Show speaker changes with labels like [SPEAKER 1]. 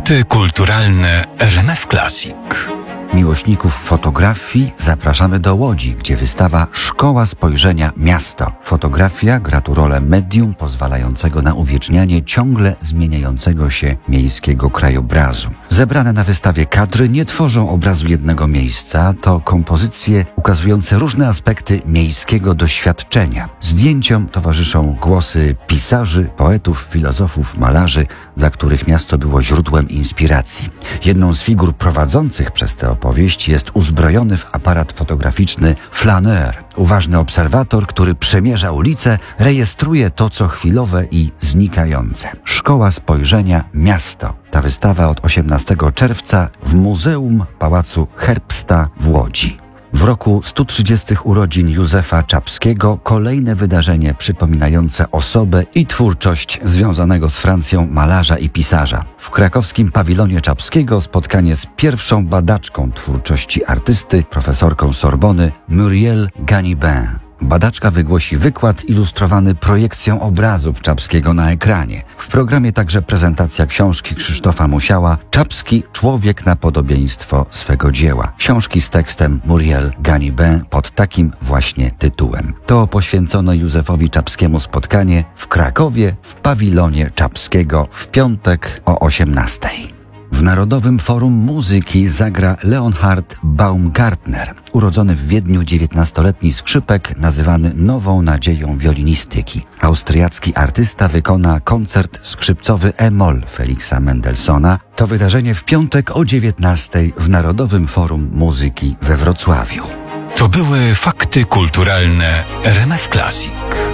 [SPEAKER 1] Fakty kulturalne RMF Classic.
[SPEAKER 2] Miłośników fotografii zapraszamy do Łodzi, gdzie wystawa Szkoła Spojrzenia Miasto. Fotografia gra tu rolę medium pozwalającego na uwiecznianie ciągle zmieniającego się miejskiego krajobrazu. Zebrane na wystawie kadry nie tworzą obrazu jednego miejsca, to kompozycje ukazujące różne aspekty miejskiego doświadczenia. Zdjęciom towarzyszą głosy pisarzy, poetów, filozofów, malarzy, dla których miasto było źródłem inspiracji. Jedną z figur prowadzących przez tę opowieść jest uzbrojony w aparat fotograficzny flaneur, uważny obserwator, który przemierza ulice, rejestruje to, co chwilowe i znikające. Szkoła Spojrzenia Miasto. Ta wystawa od 18 czerwca w Muzeum Pałacu Herbsta w Łodzi. W roku 130 urodzin Józefa Czapskiego kolejne wydarzenie przypominające osobę i twórczość związanego z Francją malarza i pisarza. W krakowskim pawilonie Czapskiego spotkanie z pierwszą badaczką twórczości artysty, profesorką Sorbony Muriel Ganibin. Badaczka wygłosi wykład ilustrowany projekcją obrazów Czapskiego na ekranie. W programie także prezentacja książki Krzysztofa Musiała „Czapski – człowiek na podobieństwo swego dzieła”. Książki z tekstem Muriel Ganibin pod takim właśnie tytułem. To poświęcono Józefowi Czapskiemu spotkanie w Krakowie w pawilonie Czapskiego w piątek o 18:00. W Narodowym Forum Muzyki zagra Leonhard Baumgartner, urodzony w Wiedniu 19-letni skrzypek nazywany nową nadzieją wiolinistyki. Austriacki artysta wykona koncert skrzypcowy E-moll Feliksa Mendelssohna. To wydarzenie w piątek o 19:00 w Narodowym Forum Muzyki we Wrocławiu.
[SPEAKER 1] To były fakty kulturalne RMF Classic.